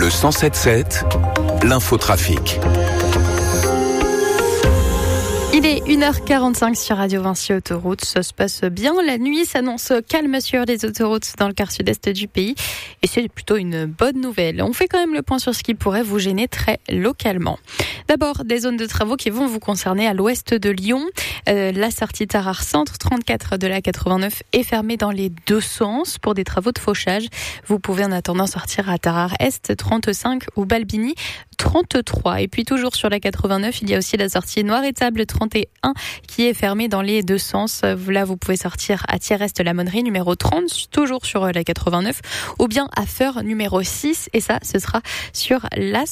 107.7, l'infotrafic. Il est 1h45 sur Radio Vinci Autoroute. Ça se passe bien. La nuit s'annonce calme sur les autoroutes dans le quart sud-est du pays. Et c'est plutôt une bonne nouvelle. On fait quand même le point sur ce qui pourrait vous gêner très localement. D'abord, des zones de travaux qui vont vous concerner à l'ouest de Lyon. La sortie Tarare Centre 34 de la 89 est fermée dans les deux sens pour des travaux de fauchage. Vous pouvez en attendant sortir à Tarare Est 35 ou Balbini 33. Et puis toujours sur la 89, il y a aussi la sortie Noir-Étable 31 qui est fermée dans les deux sens. Là, vous pouvez sortir à Thiers-Est-la-Monnerie numéro 30, toujours sur la 89, ou bien à Feur numéro 6. Et ça, ce sera sur la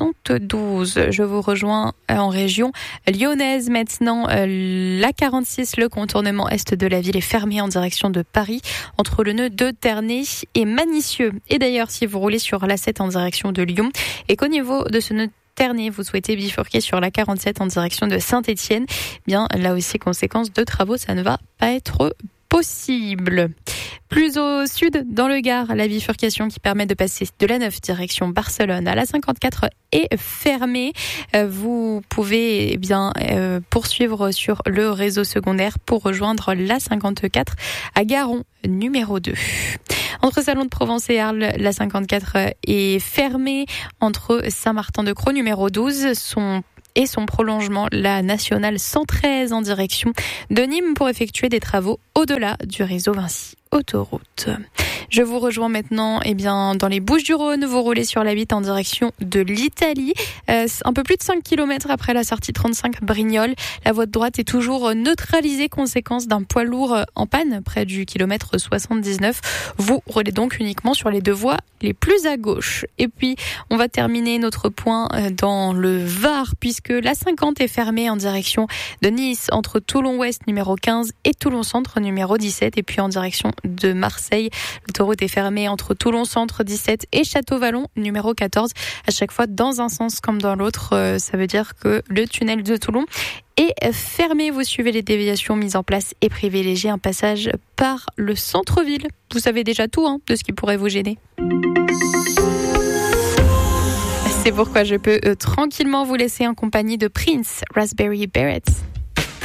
72. Je vous rejoins en région lyonnaise maintenant. La 46, le contournement est de la ville est fermé en direction de Paris, entre le nœud de Ternay et Manicieux. Et d'ailleurs, si vous roulez sur la 7 en direction de Lyon et qu'au niveau de ce nœud Ternay, vous souhaitez bifurquer sur la 47 en direction de Saint-Étienne, bien là aussi, conséquence de travaux, ça ne va pas être possible. Plus au sud, dans le Gard, la bifurcation qui permet de passer de la 9 direction Barcelone à la 54 est fermée. Vous pouvez poursuivre sur le réseau secondaire pour rejoindre la 54 à Garon numéro 2. Entre Salon de Provence et Arles, la 54 est fermée. Entre Saint-Martin-de-Crau numéro 12, son prolongement, la nationale 113 en direction de Nîmes pour effectuer des travaux au-delà du réseau Vinci Autoroute. Je vous rejoins maintenant dans les Bouches-du-Rhône. Vous roulez sur la 8 en direction de l'Italie. Un peu plus de 5 km après la sortie 35 Brignoles. La voie de droite est toujours neutralisée, conséquence d'un poids lourd en panne près du kilomètre 79. Vous roulez donc uniquement sur les deux voies les plus à gauche. Et puis, on va terminer notre point dans le Var, puisque la 50 est fermée en direction de Nice, entre Toulon-Ouest numéro 15 et Toulon-Centre numéro 17. Et puis en direction de Marseille, l'autoroute est fermée entre Toulon-Centre 17 et Château-Vallon numéro 14. À chaque fois dans un sens comme dans l'autre, ça veut dire que le tunnel de Toulon est fermé. Vous suivez les déviations mises en place et privilégiez un passage par le centre-ville. Vous savez déjà tout de ce qui pourrait vous gêner. C'est pourquoi je peux tranquillement vous laisser en compagnie de Prince, Raspberry Beret.